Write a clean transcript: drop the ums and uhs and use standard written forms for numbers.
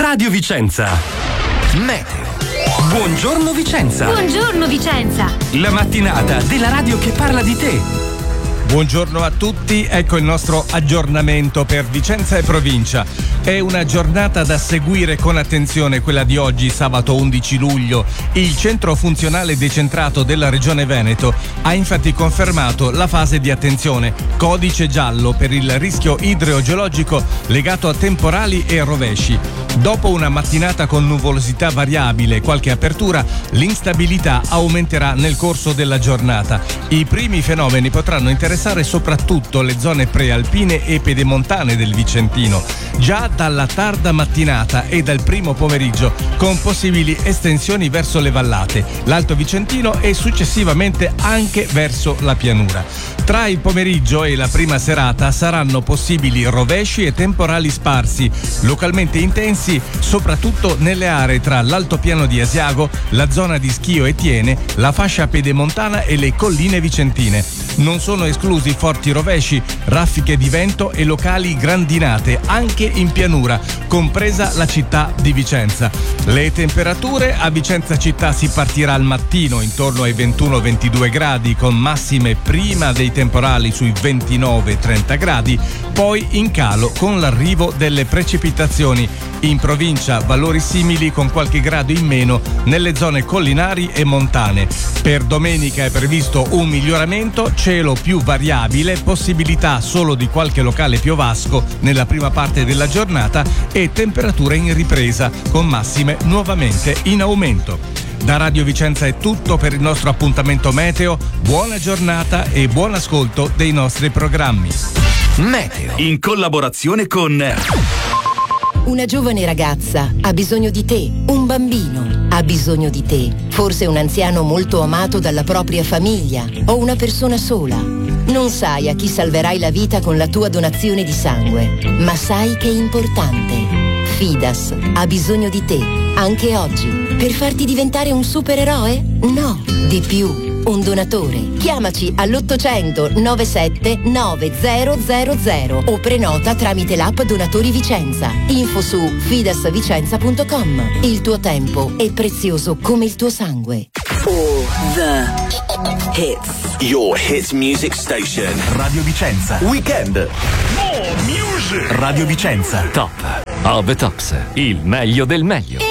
Radio Vicenza. Meteo. Buongiorno Vicenza. Buongiorno Vicenza. La mattinata della radio che parla di te. Buongiorno a tutti, ecco il nostro aggiornamento per Vicenza e provincia. È una giornata da seguire con attenzione, quella di oggi, sabato 11 luglio. Il centro funzionale decentrato della Regione Veneto ha infatti confermato la fase di attenzione, codice giallo per il rischio idrogeologico legato a temporali e rovesci. Dopo una mattinata con nuvolosità variabile e qualche apertura, l'instabilità aumenterà nel corso della giornata. I primi fenomeni potranno interessare soprattutto le zone prealpine e pedemontane del Vicentino, già dalla tarda mattinata e dal primo pomeriggio, con possibili estensioni verso le vallate, l'Alto Vicentino e successivamente anche verso la pianura. Tra il pomeriggio e la prima serata saranno possibili rovesci e temporali sparsi, localmente intensi, soprattutto nelle aree tra l'altopiano di Asiago, la zona di Schio e Tiene, la fascia pedemontana e le colline vicentine. Non sono esclusi forti rovesci, raffiche di vento e locali grandinate anche in pianura, compresa la città di Vicenza. Le temperature a Vicenza città si partirà al mattino intorno ai 21-22 gradi, con massime prima dei temporali sui 29-30 gradi, poi in calo con l'arrivo delle precipitazioni. In provincia valori simili con qualche grado in meno nelle zone collinari e montane. Per domenica è previsto un miglioramento, cielo più variabile, possibilità solo di qualche locale piovasco nella prima parte della giornata e temperature in ripresa con massime nuovamente in aumento. Da Radio Vicenza è tutto per il nostro appuntamento meteo. Buona giornata e buon ascolto dei nostri programmi. Meteo in collaborazione con Una giovane ragazza ha bisogno di te, un bambino ha bisogno di te, forse un anziano molto amato dalla propria famiglia o una persona sola. Non sai a chi salverai la vita con la tua donazione di sangue, ma sai che è importante. Fidas ha bisogno di te, anche oggi, per farti diventare un supereroe? No, di più. Un donatore. Chiamaci all'800 97 9000 o prenota tramite l'app Donatori Vicenza. Info su fidasvicenza.com. Il tuo tempo è prezioso come il tuo sangue. All the hits. Your hit music station. Radio Vicenza. Weekend. Radio Vicenza. Top of the Tops. Il meglio del meglio.